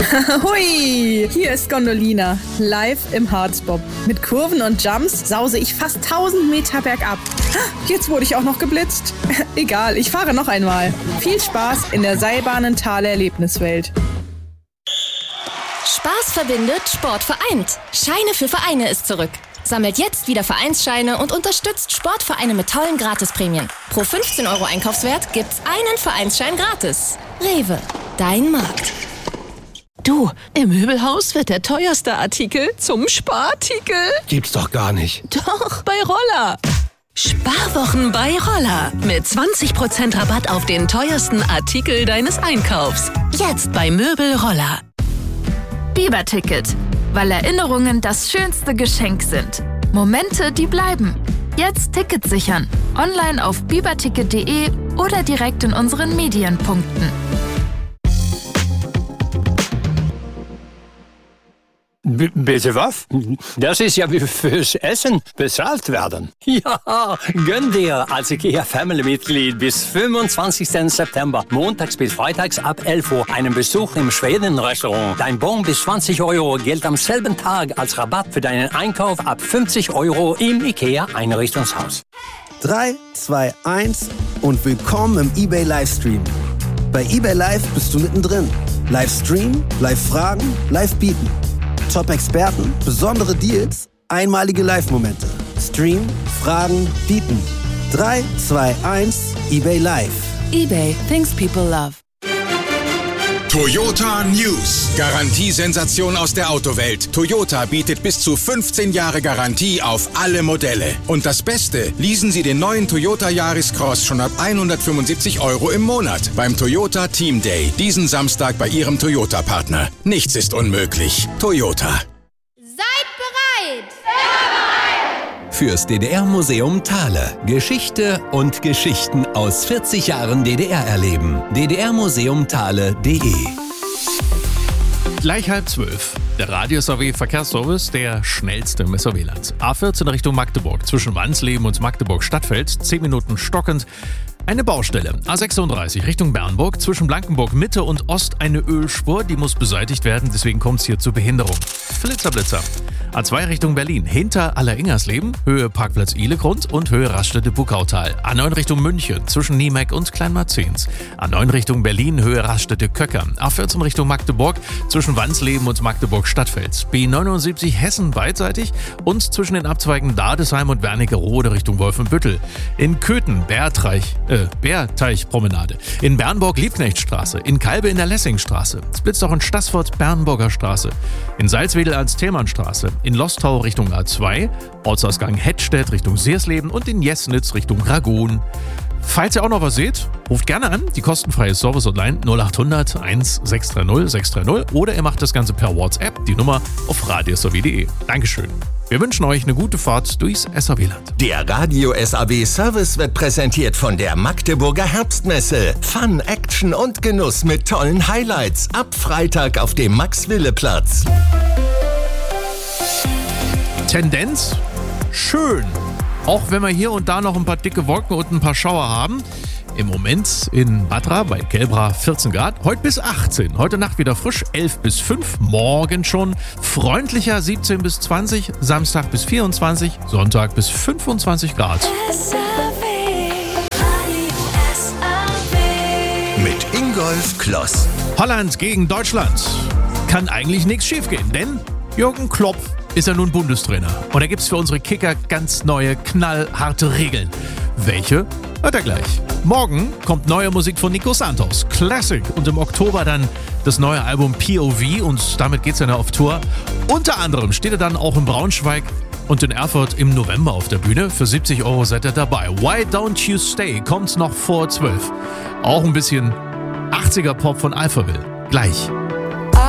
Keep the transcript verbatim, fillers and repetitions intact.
Hui, hier ist Gondolina, live im Harzbob. Mit Kurven und Jumps sause ich fast tausend Meter bergab. Jetzt wurde ich auch noch geblitzt. Egal, ich fahre noch einmal. Viel Spaß in der Seilbahnenthaler Erlebniswelt. Spaß verbindet, Sport vereint. Scheine für Vereine ist zurück. Sammelt jetzt wieder Vereinsscheine und unterstützt Sportvereine mit tollen Gratisprämien. Pro fünfzehn Euro Einkaufswert gibt's einen Vereinsschein gratis. Rewe, dein Markt. Du, im Möbelhaus wird der teuerste Artikel zum Sparartikel. Gibt's doch gar nicht. Doch, bei Roller. Sparwochen bei Roller. Mit zwanzig Prozent Rabatt auf den teuersten Artikel deines Einkaufs. Jetzt bei Möbel Roller. Biber-Ticket, weil Erinnerungen das schönste Geschenk sind. Momente, die bleiben. Jetzt Tickets sichern. Online auf biberticket punkt de oder direkt in unseren Medienpunkten. B- bitte was? Das ist ja wie fürs Essen bezahlt werden. Ja, gönn dir als IKEA Family-Mitglied bis fünfundzwanzigsten September, montags bis freitags ab elf Uhr, einen Besuch im Schweden-Restaurant. Dein Bon bis zwanzig Euro gilt am selben Tag als Rabatt für deinen Einkauf ab fünfzig Euro im IKEA-Einrichtungshaus. drei, zwei, eins und willkommen im eBay Livestream. Bei eBay Live bist du mittendrin. Livestream, Live-Fragen, Live-Bieten. Top-Experten, besondere Deals, einmalige Live-Momente. Stream, Fragen, bieten. drei, zwei, eins, eBay Live. eBay, things people love. Toyota News. Garantiesensation aus der Autowelt. Toyota bietet bis zu fünfzehn Jahre Garantie auf alle Modelle. Und das Beste, leasen Sie den neuen Toyota Yaris Cross schon ab hundertfünfundsiebzig Euro im Monat beim Toyota Team Day. Diesen Samstag bei Ihrem Toyota-Partner. Nichts ist unmöglich. Toyota. Seid bereit! Fürs D D R-Museum Thale. Geschichte und Geschichten aus vierzig Jahren D D R erleben. d d r museum thale punkt de. Gleich halb zwölf. Der Radio-S A W-Verkehrsservice, der schnellste im S A W-Land. A vierzehn Richtung Magdeburg, zwischen Wansleben und Magdeburg-Stadtfeld, zehn Minuten stockend. Eine Baustelle. A sechsunddreißig Richtung Bernburg, zwischen Blankenburg Mitte und Ost eine Ölspur, die muss beseitigt werden, deswegen kommt es hier zur Behinderung. Flitzer, Blitzer. A zwei Richtung Berlin, hinter Alleringersleben, Höhe Parkplatz Ihlegrund und Höhe Raststätte-Buckautal. A neun Richtung München, zwischen Niemeck und Kleinmarzens. A neun Richtung Berlin, Höhe Raststätte-Köcker. A vierzehn Richtung Magdeburg, zwischen Wansleben und Magdeburg-Stadtfeld. B neunundsiebzig Hessen beidseitig und zwischen den Abzweigen Dadesheim und Wernigerode Richtung Wolfenbüttel. In Köthen, Bärtreich, äh, Bärteichpromenade. In Bernburg Liebknechtstraße. In Kalbe in der Lessingstraße. Splitzoch und Stassfurt Bernburger Straße. In Salzwedel als Thälmannstraße. In Lostau Richtung A zwei, Ortsausgang Hettstedt Richtung Seersleben und in Jesnitz Richtung Ragun. Falls ihr auch noch was seht, ruft gerne an, die kostenfreie Service-Hotline null acht hundert eins sechs drei null sechs drei null oder ihr macht das Ganze per WhatsApp, die Nummer auf radio s a w punkt de. Dankeschön. Wir wünschen euch eine gute Fahrt durchs S A W-Land. Der Radio-S A W-Service wird präsentiert von der Magdeburger Herbstmesse. Fun, Action und Genuss mit tollen Highlights. Ab Freitag auf dem Max-Wille-Platz. Tendenz schön. Auch wenn wir hier und da noch ein paar dicke Wolken und ein paar Schauer haben. Im Moment in Batra bei Kelbra vierzehn Grad. Heute bis achtzehn. Heute Nacht wieder frisch elf bis fünf. Morgen schon freundlicher siebzehn bis zwanzig. Samstag bis vierundzwanzig. Sonntag bis fünfundzwanzig Grad. Mit Ingolf Kloss. Holland gegen Deutschland. Kann eigentlich nichts schiefgehen, denn Jürgen Klopp ist ja nun Bundestrainer. Und da gibt es für unsere Kicker ganz neue, knallharte Regeln. Welche? Hört er gleich. Morgen kommt neue Musik von Nico Santos, Classic. Und im Oktober dann das neue Album P O V und damit geht's dann auf Tour. Unter anderem steht er dann auch in Braunschweig und in Erfurt im November auf der Bühne. Für siebzig Euro seid ihr dabei. Why Don't You Stay kommt noch vor zwölf. Auch ein bisschen achtziger Pop von Alphaville. Gleich.